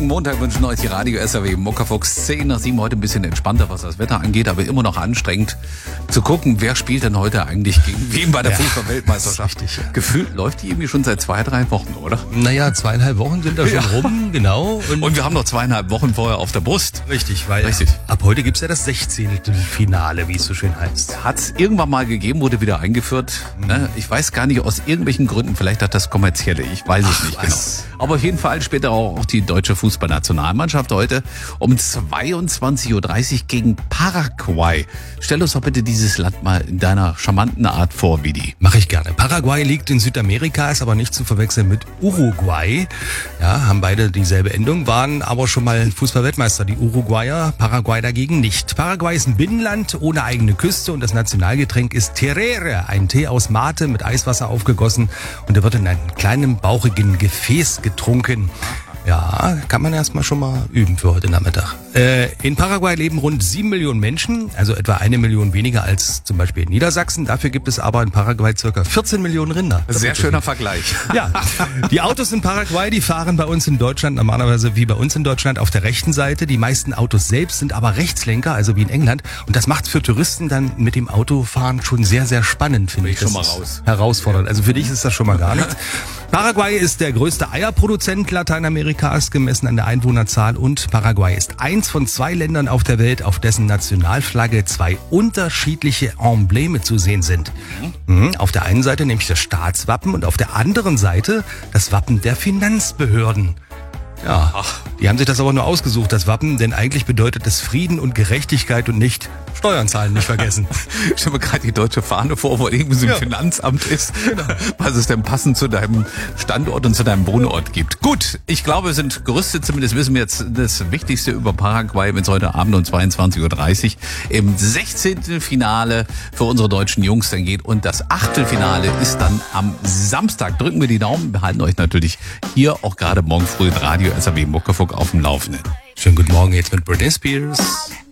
sonnigen Montag wünschen euch die Radio SAW Muckerfuchs 10 nach 7 heute ein bisschen entspannter, was das Wetter angeht, aber immer noch anstrengend zu gucken, wer spielt denn heute eigentlich gegen wen bei der Fußball-Weltmeisterschaft. Richtig, ja. Gefühlt läuft die irgendwie schon seit 2-3 Wochen, oder? Naja, 2,5 Wochen sind da schon rum, genau. Und wir haben noch 2,5 Wochen vorher auf der Brust. Richtig, weil ab heute gibt's ja das 16. Finale, wie es so schön heißt. Hat es irgendwann mal gegeben, wurde wieder eingeführt. Ne? Ich weiß gar nicht, aus irgendwelchen Gründen, vielleicht hat das kommerzielle, ich weiß es nicht genau. Aber auf jeden Fall später auch die deutsche Fußballnationalmannschaft heute um 22.30 Uhr gegen Paraguay. Stell uns doch bitte dieses Land mal in deiner charmanten Art vor, Vidi. Mache ich gerne. Paraguay liegt in Südamerika, ist aber nicht zu verwechseln mit Uruguay. Ja, haben beide dieselbe Endung, waren aber schon mal Fußball-Weltmeister, die Uruguayer, Paraguay dagegen nicht. Paraguay ist ein Binnenland ohne eigene Küste und das Nationalgetränk ist Tereré, ein Tee aus Mate mit Eiswasser aufgegossen und der wird in einem kleinen bauchigen Gefäß getrunken. Ja, kann man erstmal schon mal üben für heute Nachmittag. In Paraguay leben rund 7 Millionen Menschen, also etwa 1 Million weniger als zum Beispiel in Niedersachsen. Dafür gibt es aber in Paraguay circa 14 Millionen Rinder. Sehr schöner Vergleich. Ja, die Autos in Paraguay, die fahren bei uns in Deutschland normalerweise wie bei uns in Deutschland auf der rechten Seite. Die meisten Autos selbst sind aber Rechtslenker, also wie in England. Und das macht für Touristen dann mit dem Autofahren schon sehr, sehr spannend, finde ich. Schon mal raus. Herausfordernd. Also für dich ist das schon mal gar nichts. Paraguay ist der größte Eierproduzent Lateinamerikas, gemessen an der Einwohnerzahl. Und Paraguay ist eins von 2 Ländern auf der Welt, auf dessen Nationalflagge 2 unterschiedliche Embleme zu sehen sind. Auf der einen Seite nämlich das Staatswappen und auf der anderen Seite das Wappen der Finanzbehörden. Ja, die haben sich das aber nur ausgesucht, das Wappen, denn eigentlich bedeutet es Frieden und Gerechtigkeit und nicht Steuern zahlen, nicht vergessen. Ich stelle mir gerade die deutsche Fahne vor, wo irgendwie so ein Finanzamt ist, was es denn passend zu deinem Standort und zu deinem Wohnort gibt. Gut, ich glaube, wir sind gerüstet, zumindest wissen wir jetzt das Wichtigste über Paraguay, wenn es heute Abend um 22.30 Uhr im 16. Finale für unsere deutschen Jungs dann geht und das Achtelfinale ist dann am Samstag. Drücken wir die Daumen, wir halten euch natürlich hier auch gerade morgen früh im Radio SAW Muckerfuck auf dem Laufenden. Schönen guten Morgen jetzt mit Britney Spears.